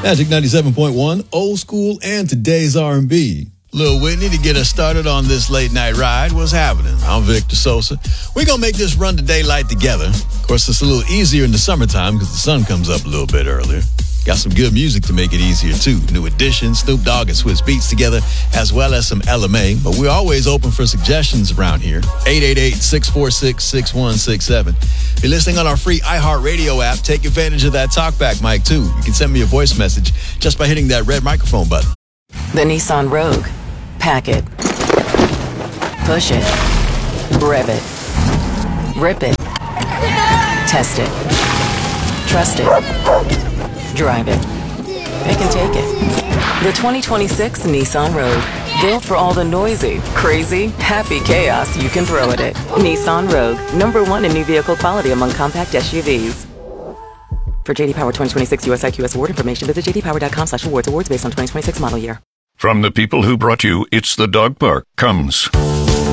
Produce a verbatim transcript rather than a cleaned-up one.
Magic ninety-seven point one, old school and today's R and B. Lil Whitney to get us started on this late night ride. What's happening? I'm Victor Sosa. We're going to make this run to daylight together. Of course, it's a little easier in the summertime because the sun comes up a little bit earlier. Got some good music to make it easier, too. New Edition, Snoop Dogg and Swizz Beatz together, as well as some L M A. But we're always open for suggestions around here. eight eight eight, six four six, six one six seven. If you're listening on our free iHeartRadio app, take advantage of that talkback mic, too. You can send me a voice message just by hitting that red microphone button. The Nissan Rogue. Pack it. Push it. Rev it. Rip it. Test it. Trust it. Drive it. They can take it. The twenty twenty-six Nissan Rogue. Built for all the noisy, crazy, happy chaos you can throw at it. Nissan Rogue. Number one in new vehicle quality among compact S U Vs. For J D Power twenty twenty-six U S I Q S award information, visit j d power dot com slash awards. Awards based on twenty twenty-six model year. From the people who brought you It's the Dog Park comes